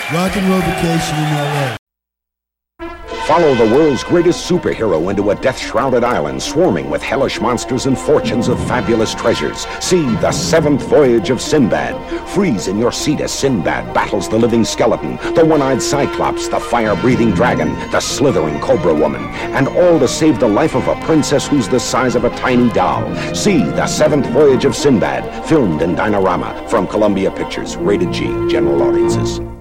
Rock and roll vacation in LA. Follow the world's greatest superhero into a death-shrouded island swarming with hellish monsters and fortunes of fabulous treasures. See The Seventh Voyage of Sinbad. Freeze in your seat as Sinbad battles the living skeleton, the one-eyed Cyclops, the fire-breathing dragon, the slithering Cobra Woman, and all to save the life of a princess who's the size of a tiny doll. See The Seventh Voyage of Sinbad, filmed in Dinorama from Columbia Pictures. Rated G. General audiences.